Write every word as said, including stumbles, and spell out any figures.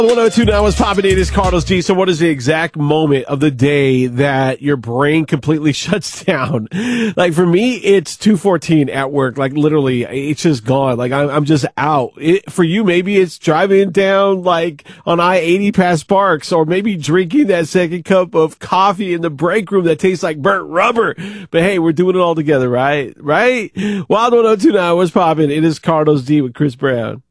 one oh two point nine was popping in. It's Carlos G. So what is the exact moment of the day that your brain completely shuts down? Like for me, it's two fourteen at work. Like literally, it's just gone. Like I'm, I'm just out. It, for you, maybe it's driving down like on I eighty past Sparks, or maybe drinking that second cup of coffee in the break room that tastes like burnt rubber. But hey, we're doing it all together, right? Right? Wild one oh two point nine was popping. It is Carlos D with Chris Brown.